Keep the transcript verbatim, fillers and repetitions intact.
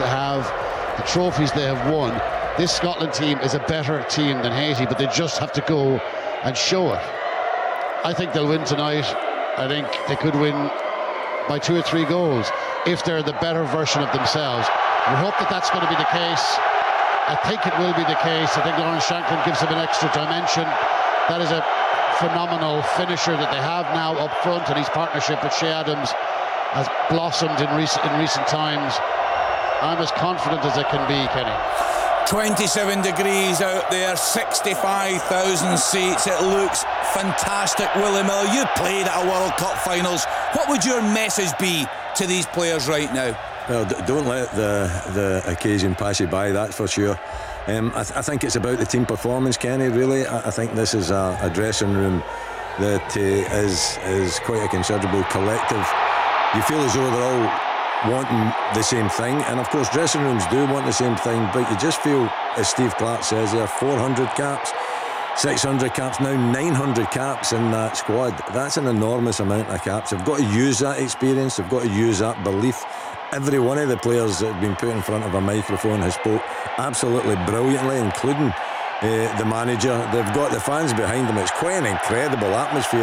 they have, the trophies they have won, this Scotland team is a better team than Haiti, but they just have to go and show it. I think they'll win tonight. I think they could win by two or three goals if they're the better version of themselves. We hope that that's going to be the case. I think it will be the case. I think Lawrence Shankland gives them an extra dimension. That is a phenomenal finisher that they have now up front, and his partnership with Shea Adams has blossomed in recent in recent times. I'm as confident as I can be, Kenny. twenty-seven degrees out there, sixty-five thousand seats. It looks fantastic. Willie Miller, you played at a World Cup finals. What would your message be to these players right now? Well, d- don't let the the occasion pass you by, that's for sure. Um, I, th- I think it's about the team performance, Kenny, really. I, I think this is a, a dressing room that uh, is is quite a considerable collective. You feel as though they're all wanting the same thing, and of course dressing rooms do want the same thing, but you just feel, as Steve Clarke says there, four hundred caps, six hundred caps, now nine hundred caps in that squad. That's an enormous amount of caps. They've got to use that experience, they've got to use that belief. Every one of the players that have been put in front of a microphone has spoke absolutely brilliantly, including uh, the manager. They've got the fans behind them. It's quite an incredible atmosphere.